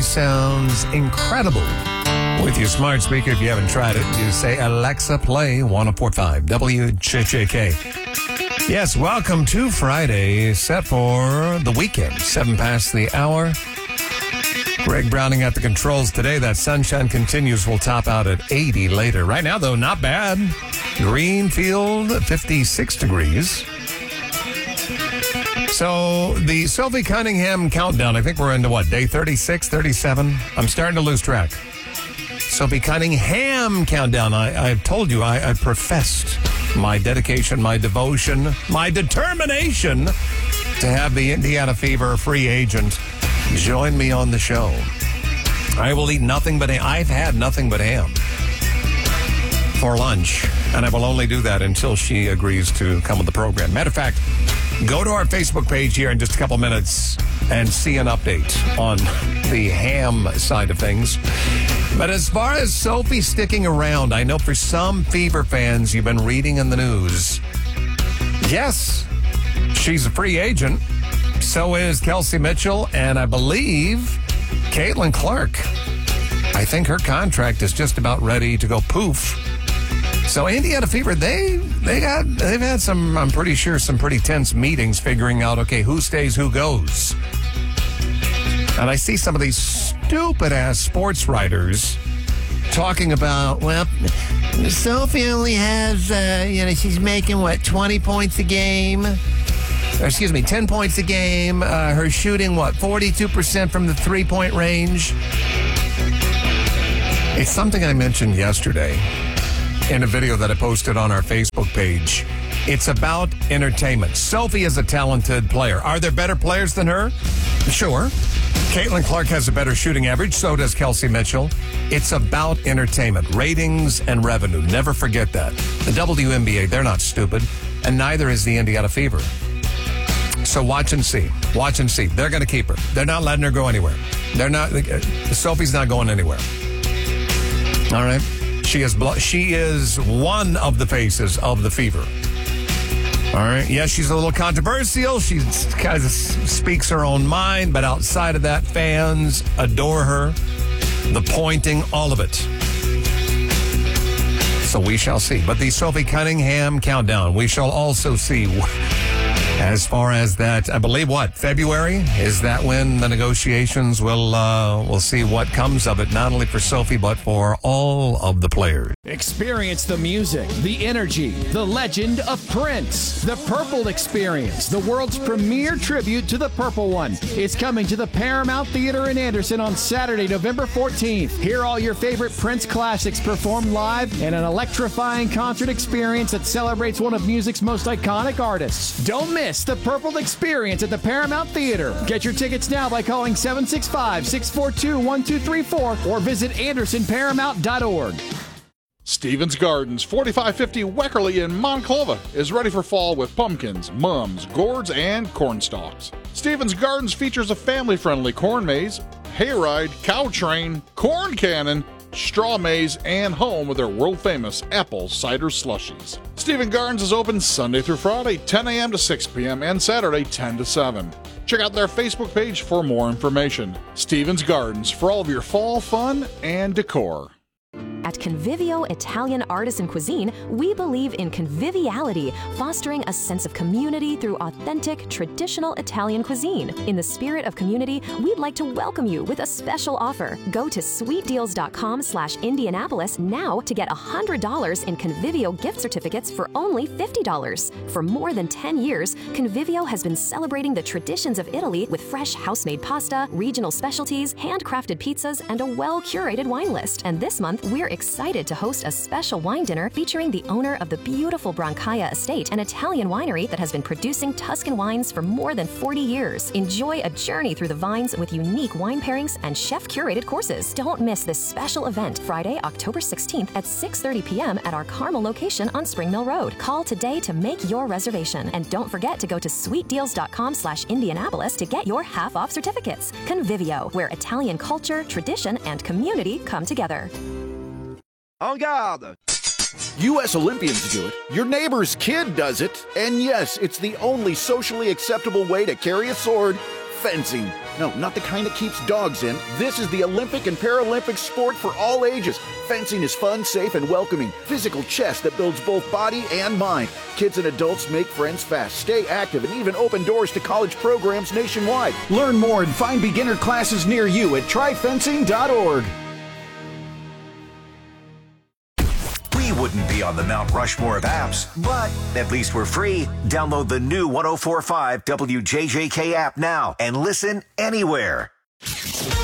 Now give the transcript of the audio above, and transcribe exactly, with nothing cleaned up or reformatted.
sounds incredible. With your smart speaker, if you haven't tried it, you say, Alexa, play one oh four point five W J J K. Yes, welcome to Friday, set for the weekend. Seven past the hour. Greg Browning at the controls today. That sunshine continues. We'll top out at eighty later. Right now, though, not bad. Greenfield, fifty-six degrees. So the Sophie Cunningham countdown, I think we're into what, day thirty-six, thirty-seven? I'm starting to lose track. Sophie Cunningham countdown. I, I've told you, I, I professed my dedication, my devotion, my determination to have the Indiana Fever free agent join me on the show. I will eat nothing but ham. I've had nothing but ham for lunch, and I will only do that until she agrees to come with the program. Matter of fact, go to our Facebook page here in just a couple minutes and see an update on the ham side of things. But as far as Sophie sticking around, I know for some Fever fans, you've been reading in the news. Yes, she's a free agent. So is Kelsey Mitchell, and I believe Caitlin Clark. I think her contract is just about ready to go poof. So Indiana Fever, they they got they've had some, I'm pretty sure, some pretty tense meetings figuring out, okay, who stays, who goes. And I see some of these stupid ass sports writers talking about, well, Sophie only has, uh, you know, she's making what, twenty points a game. Or excuse me, ten points a game. Uh, her shooting, what, forty-two percent from the three-point range. It's something I mentioned yesterday in a video that I posted on our Facebook page. It's about entertainment. Sophie is a talented player. Are there better players than her? Sure. Caitlin Clark has a better shooting average. So does Kelsey Mitchell. It's about entertainment, ratings, and revenue. Never forget that. The W N B A, they're not stupid, and neither is the Indiana Fever. So watch and see. Watch and see. They're going to keep her. They're not letting her go anywhere. They're not. Sophie's not going anywhere. All right. She is. She is one of the faces of the Fever. All right. Yes, she's a little controversial. She kind of speaks her own mind, but outside of that, fans adore her. The pointing, all of it. So we shall see. But the Sophie Cunningham countdown, we shall also see. As far as that, I believe, what, February? Is that when the negotiations will, uh, we'll see what comes of it, not only for Sophie, but for all of the players. Experience the music, the energy, the legend of Prince. The Purple Experience, the world's premier tribute to the Purple One. It's coming to the Paramount Theater in Anderson on Saturday, November fourteenth. Hear all your favorite Prince classics performed live in an electrifying concert experience that celebrates one of music's most iconic artists. Don't miss the Purple Experience at the Paramount Theater. Get your tickets now by calling seven six five, six four two, one two three four or visit anderson paramount dot org. Stevens Gardens, forty-five fifty Weckerly in Monclova, is ready for fall with pumpkins, mums, gourds, and corn stalks. Stevens Gardens features a family-friendly corn maze, hayride, cow train, corn cannon, straw maze, and home with their world-famous apple cider slushies. Stevens Gardens is open Sunday through Friday, ten a.m. to six p.m., and Saturday, ten to seven. Check out their Facebook page for more information. Stevens Gardens, for all of your fall fun and decor. At Convivio Italian Artisan Cuisine, we believe in conviviality, fostering a sense of community through authentic, traditional Italian cuisine. In the spirit of community, we'd like to welcome you with a special offer. Go to sweet deals dot com slash Indianapolis now to get one hundred dollars in Convivio gift certificates for only fifty dollars. For more than ten years, Convivio has been celebrating the traditions of Italy with fresh house-made pasta, regional specialties, handcrafted pizzas, and a well-curated wine list. And this month, we're excited to host a special wine dinner featuring the owner of the beautiful Brancaia Estate, an Italian winery that has been producing Tuscan wines for more than forty years. Enjoy a journey through the vines with unique wine pairings and chef-curated courses. Don't miss this special event, Friday, October sixteenth at six thirty p.m. at our Carmel location on Spring Mill Road. Call today to make your reservation. And don't forget to go to sweet deals dot com slash Indianapolis to get your half-off certificates. Convivio, where Italian culture, tradition, and community come together. En garde! U S Olympians do it, your neighbor's kid does it, and yes, it's the only socially acceptable way to carry a sword Fencing. No, not the kind that keeps dogs in. This is the Olympic and Paralympic sport for all ages. Fencing is fun, safe, and welcoming. Physical chess that builds both body and mind. Kids and adults make friends fast, stay active, and even open doors to college programs nationwide. Learn more and find beginner classes near you at try fencing dot org. We wouldn't be on the Mount Rushmore of apps, but at least we're free. Download the new one oh four point five W J J K app now and listen anywhere.